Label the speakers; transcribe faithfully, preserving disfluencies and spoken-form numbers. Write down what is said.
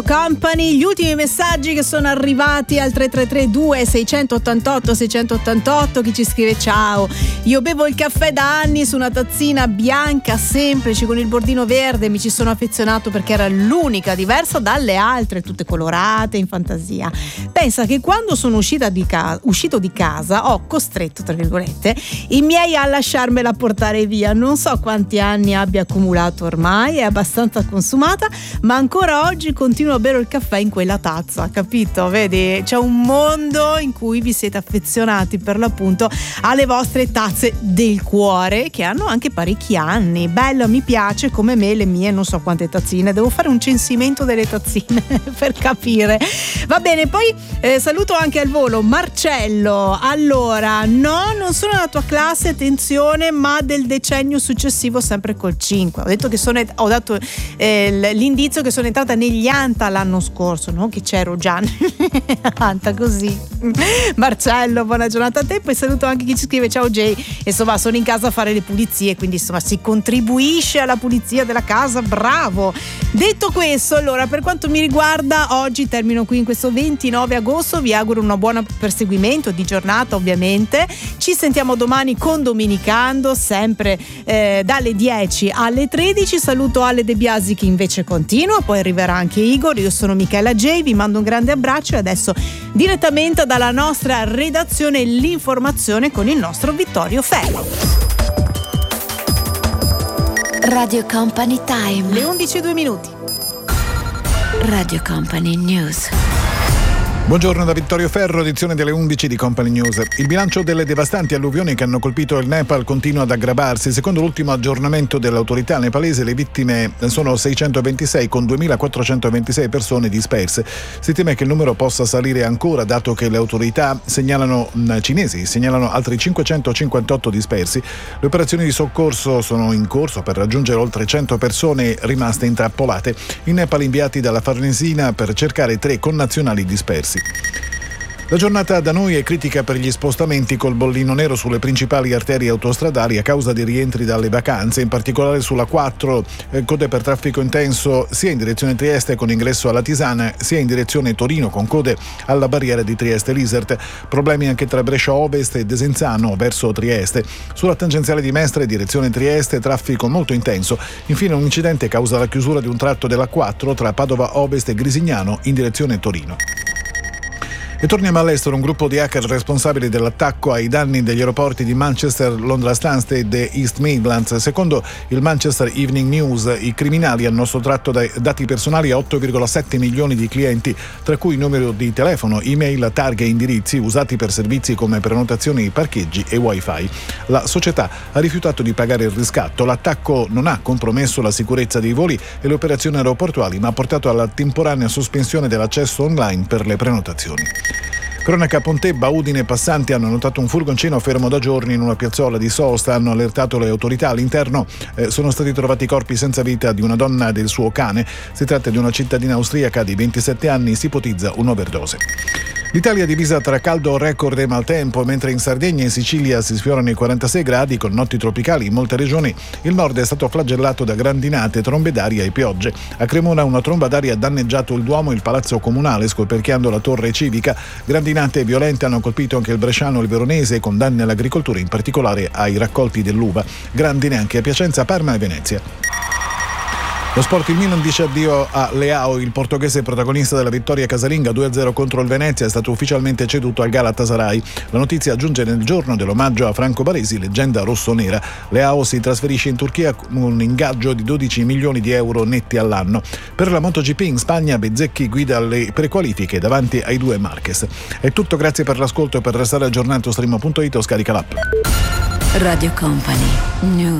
Speaker 1: Company, gli ultimi messaggi che sono arrivati al tre tre tre due sei otto otto sei otto otto. Chi ci scrive: ciao, io bevo il caffè da anni su una tazzina bianca semplice con il bordino verde, mi ci sono affezionato perché era l'unica diversa dalle altre, tutte colorate in fantasia. Pensa che quando sono uscita di casa, uscito di casa ho costretto, tra virgolette, i miei a lasciarmela portare via. Non so quanti anni abbia accumulato ormai, è abbastanza consumata, ma ancora oggi continuo a bere il caffè in quella tazza, capito? Vedi, c'è un mondo in cui vi siete affezionati per l'appunto alle vostre tazze del cuore, che hanno anche parecchi anni. Bello, mi piace, come me le mie non so quante tazzine, devo fare un censimento delle tazzine per capire. Va bene, poi eh, saluto anche al volo Marcello. Allora, no, non sono la tua classe, attenzione, ma del decennio successivo, sempre col cinque. Ho detto che sono, ho dato eh, l'indizio che sono entrata negli Anta l'anno scorso, non che c'ero già Anta così. Marcello, buona giornata a te. Poi saluto anche chi ci scrive: ciao Jay, insomma sono in casa a fare le pulizie, quindi insomma si contribuisce alla pulizia della casa, bravo. Detto questo, allora, per quanto mi riguarda oggi termino qui in questo ventinove agosto, vi auguro un buon perseguimento di giornata ovviamente. Ci sentiamo domani con Dominicando, sempre eh, dalle dieci alle tredici. Saluto Ale De Biasi che invece continua, poi arriverà anche Igor. Io sono Michela J, vi mando un grande abbraccio e adesso direttamente dalla nostra redazione l'informazione con il nostro Vittorio Ferro.
Speaker 2: Radio Company Time.
Speaker 1: Le undici e due minuti.
Speaker 2: Radio Company News.
Speaker 3: Buongiorno da Vittorio Ferro, edizione delle undici di Company News. Il bilancio delle devastanti alluvioni che hanno colpito il Nepal continua ad aggravarsi. Secondo l'ultimo aggiornamento dell'autorità nepalese, le vittime sono seicentoventisei con duemilaquattrocentoventisei persone disperse. Si teme che il numero possa salire ancora, dato che le autorità segnalano cinesi segnalano altri cinquecentocinquantotto dispersi. Le operazioni di soccorso sono in corso per raggiungere oltre cento persone rimaste intrappolate in Nepal, inviati dalla Farnesina per cercare tre connazionali dispersi. La giornata da noi è critica per gli spostamenti, col bollino nero sulle principali arterie autostradali a causa di rientri dalle vacanze, in particolare sulla quattro, eh, code per traffico intenso sia in direzione Trieste con ingresso alla Tisana, sia in direzione Torino con code alla barriera di Trieste-Lisert. Problemi anche tra Brescia Ovest e Desenzano verso Trieste. Sulla tangenziale di Mestre direzione Trieste traffico molto intenso. Infine un incidente causa la chiusura di un tratto della quattro tra Padova Ovest e Grisignano in direzione Torino. E torniamo all'estero. Un gruppo di hacker responsabili dell'attacco ai danni degli aeroporti di Manchester, Londra Stansted e East Midlands. Secondo il Manchester Evening News, i criminali hanno sottratto dai dati personali a otto virgola sette milioni di clienti, tra cui numero di telefono, email, targhe e indirizzi usati per servizi come prenotazioni, parcheggi e wifi. La società ha rifiutato di pagare il riscatto. L'attacco non ha compromesso la sicurezza dei voli e le operazioni aeroportuali, ma ha portato alla temporanea sospensione dell'accesso online per le prenotazioni. Cronaca a Pontebba, Udine e passanti hanno notato un furgoncino fermo da giorni in una piazzola di sosta. Hanno allertato le autorità. All'interno eh, sono stati trovati i corpi senza vita di una donna e del suo cane. Si tratta di una cittadina austriaca di ventisette anni, si ipotizza un'overdose. L'Italia è divisa tra caldo record e maltempo, mentre in Sardegna e Sicilia si sfiorano i quarantasei gradi con notti tropicali. In molte regioni il nord è stato flagellato da grandinate, trombe d'aria e piogge. A Cremona una tromba d'aria ha danneggiato il Duomo e il Palazzo Comunale, scoperchiando la torre civica. Grandinate violente hanno colpito anche il Bresciano e il Veronese, con danni all'agricoltura, in particolare ai raccolti dell'uva. Grandine anche a Piacenza, Parma e Venezia. Lo sport, il Milan dice addio a Leao. Il portoghese protagonista della vittoria casalinga due a zero contro il Venezia è stato ufficialmente ceduto al Galatasaray. La notizia giunge nel giorno dell'omaggio a Franco Baresi, leggenda rossonera. Leao si trasferisce in Turchia con un ingaggio di dodici milioni di euro netti all'anno. Per la MotoGP in Spagna Bezzecchi guida le prequalifiche davanti ai due Marquez. È tutto, grazie per l'ascolto e per restare aggiornato stream punto it o scarica l'app.
Speaker 2: Radio Company News.